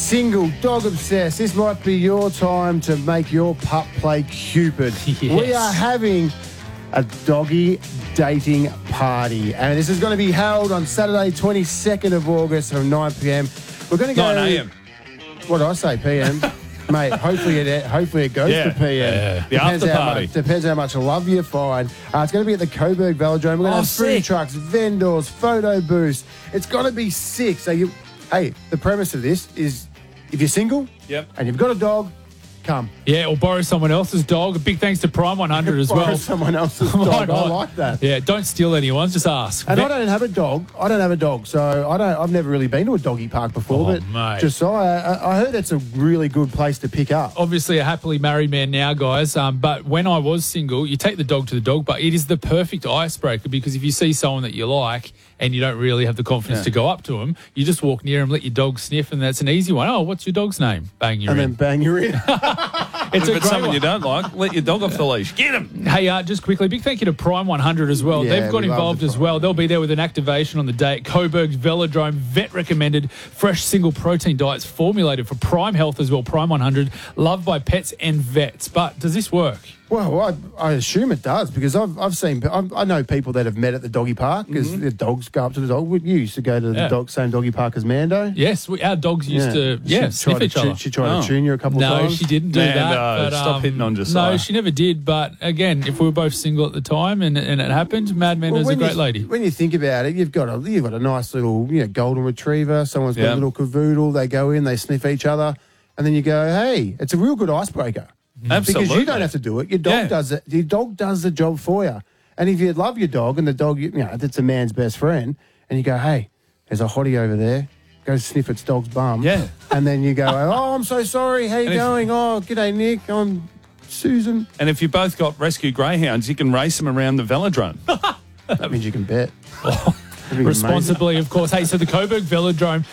single, dog obsessed, this might be your time to make your pup play Cupid. Yes. We are having a doggy dating party, and this is going to be held on Saturday, 22nd of August from 9 p.m. We're going to go 9 a.m. What did I say, PM? Mate, hopefully it goes to PM. Yeah. The after party. Depends how much love you find. It's going to be at the Coburg Velodrome. We're going to have food sick. trucks, vendors, photo booths. It's going to be sick. So the premise of this is if you're single and you've got a dog, come. Yeah, or borrow someone else's dog. A big thanks to Prime 100 as Borrow well. someone else's Why dog. I not? like that. Yeah, don't steal anyone's, just ask. And I don't have a dog. So I've never really been to a doggy park before. Oh, but mate. Josiah, I heard it's a really good place to pick up. Obviously a happily married man now, guys. But when I was single, you take the dog to the dog, but it is the perfect icebreaker because if you see someone that you like and you don't really have the confidence to go up to them, you just walk near them, let your dog sniff, and that's an easy one. Oh, what's your dog's name? Bang, you're And in. then bang, you're in. It's If a it's great someone one. you don't like, let your dog off the leash. Get him. Hey, just quickly, big thank you to Prime 100 as well. Yeah, They've got we love involved the as Prime. well. They'll be there with an activation on the day at Coburg's Velodrome. Vet recommended fresh single protein diets formulated for Prime Health as well. Prime 100, loved by pets and vets. But does this work? Well, I assume it does because I know people that have met at the doggy park because the dogs go up to the dog. You used to go to the same doggy park as Mando. Yes, our dogs used to sniff each other. She tried to tune you a couple of No, times. she didn't do that. Mando, But, stop hitting on Josiah. No, she never did. But again, if we were both single at the time and it happened, Mad Mando's a great lady. When you think about it, you've got a nice little golden retriever. Someone's got a little cavoodle. They go in, they sniff each other, and then you go, hey, it's a real good icebreaker. Absolutely. Because you don't have to do it. Your dog does it. Your dog does the job for you. And if you love your dog and the dog, that's a man's best friend, and you go, hey, there's a hottie over there. Go sniff its dog's bum. Yeah. And then you go, oh, I'm so sorry. How you going? Oh, g'day, Nick. I'm Susan. And if you both got rescue greyhounds, you can race them around the velodrome. That means you can bet. Responsibly, of course. Hey, so the Coburg Velodrome,